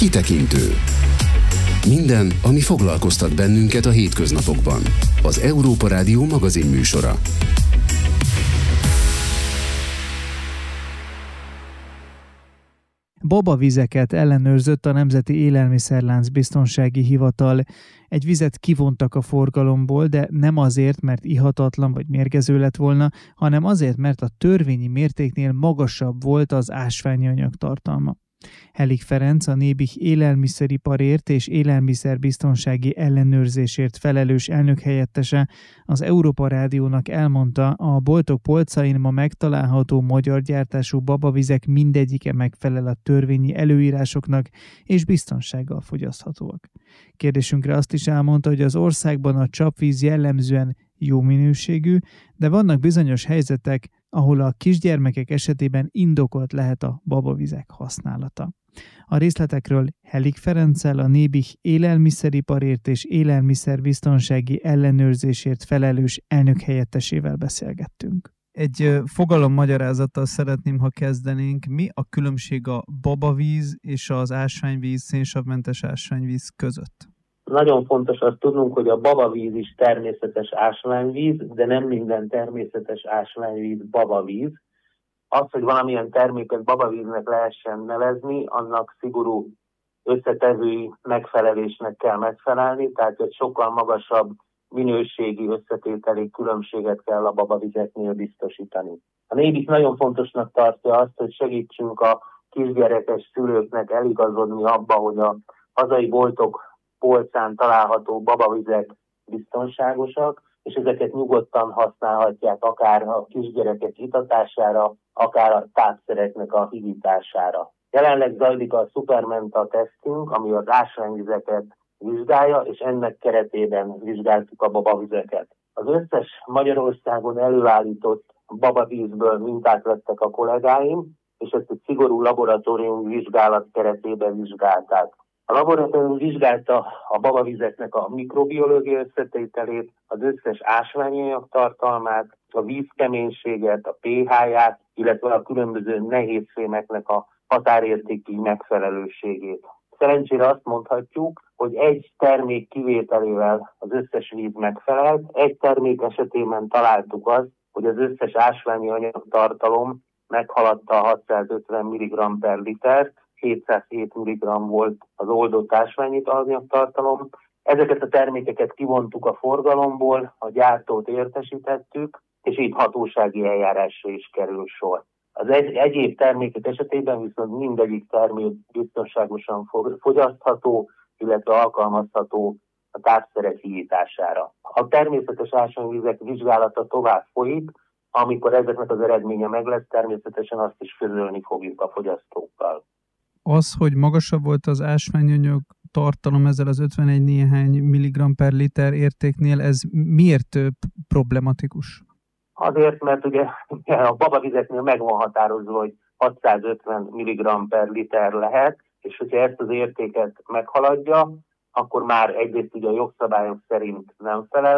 Kitekintő. Minden, ami foglalkoztat bennünket a hétköznapokban. Az Európa Rádió magazinműsora. Babavizeket ellenőrzött a Nemzeti Élelmiszerlánc Biztonsági Hivatal. Egy vizet kivontak a forgalomból, de nem azért, mert ihatatlan vagy mérgező lett volna, hanem azért, mert a törvényi mértéknél magasabb volt az ásványi anyag tartalma. Helik Ferenc, a Nébih élelmiszeriparért és élelmiszerbiztonsági ellenőrzésért felelős elnökhelyettese az Európa Rádiónak elmondta, a boltok polcain ma megtalálható magyar gyártású babavizek mindegyike megfelel a törvényi előírásoknak és biztonsággal fogyaszthatóak. Kérdésünkre azt is elmondta, hogy az országban a csapvíz jellemzően jó minőségű, de vannak bizonyos helyzetek, ahol a kisgyermekek esetében indokolt lehet a babavizek használata. A részletekről Helik Ferenccel, a Nébih élelmiszeriparért és élelmiszerbiztonsági ellenőrzésért felelős elnökhelyettesével beszélgettünk. Egy fogalommagyarázattal szeretném, ha kezdenénk. Mi a különbség a babavíz és az ásványvíz, szénsavmentes ásványvíz között? Nagyon fontos azt tudnunk, hogy a babavíz is természetes ásványvíz, de nem minden természetes ásványvíz babavíz. Az, hogy valamilyen terméket babavíznek lehessen nevezni, annak szigorú összetevői megfelelésnek kell megfelelni, tehát egy sokkal magasabb minőségi összetételi különbséget kell a babavizeknél biztosítani. A Nébih nagyon fontosnak tartja azt, hogy segítsünk a kisgyerekes szülőknek eligazodni abba, hogy a hazai boltok polcán található babavizek biztonságosak, és ezeket nyugodtan használhatják akár a kisgyerekek itatására, akár a tápszereknek a higítására. Jelenleg zajlik a Supermenta tesztünk, ami az ásványvizeket vizsgálja, és ennek keretében vizsgáltuk a babavizeket. Az összes Magyarországon előállított babavízből mintát vettek a kollégáim, és ezt egy szigorú laboratóriumi vizsgálat keretében vizsgálták. A laboratórium vizsgálta a babavizeknek a mikrobiológiai összetételét, az összes ásványanyag tartalmát, a vízkeménységet, a pH-ját, illetve a különböző nehézfémeknek a határértéki megfelelőségét. Szerencsére azt mondhatjuk, hogy egy termék kivételével az összes víz megfelelt, egy termék esetében találtuk azt, hogy az összes ásványi anyag tartalom meghaladta a 650 mg per litert, 707 mg volt az oldott ásványi anyagtartalom. Ezeket a termékeket kivontuk a forgalomból, a gyártót értesítettük, és így hatósági eljárásra is kerül sor. Az egyéb termékek esetében viszont mindegyik termék biztonságosan fogyasztható, illetve alkalmazható a tápszerek higítására. A természetes ásványvizek vizsgálata tovább folyik, amikor ezeknek az eredménye meg lesz, természetesen azt is közölni fogjuk a fogyasztókkal. Az, hogy magasabb volt az ásványanyag tartalom ezzel az 51 néhány milligram per liter értéknél, ez miért problematikus? Azért, mert ugye a babavizeknél meg van határozva, hogy 650 mg per liter lehet, és hogyha ezt az értéket meghaladja, akkor már egyrészt ugye a jogszabályok szerint nem felel